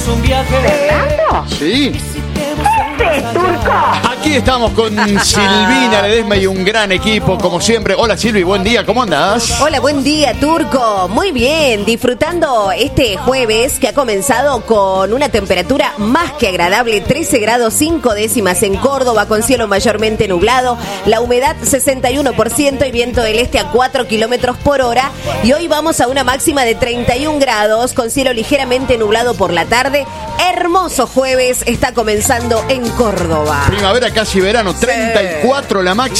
¿Fernando? Sí. Turco. Aquí estamos con Silvina Ledesma y un gran equipo, como siempre. Hola Silvi, buen día, ¿cómo andás? Hola, buen día, Turco. Muy bien, disfrutando este jueves que ha comenzado con una temperatura más que agradable, 13 grados 5 décimas en Córdoba, con cielo mayormente nublado, la humedad 61% y viento del este a 4 kilómetros por hora. Y hoy vamos a una máxima de 31 grados, con cielo ligeramente nublado por la tarde. Hermoso jueves está comenzando en Córdoba. Primavera, casi verano, 34 la máxima.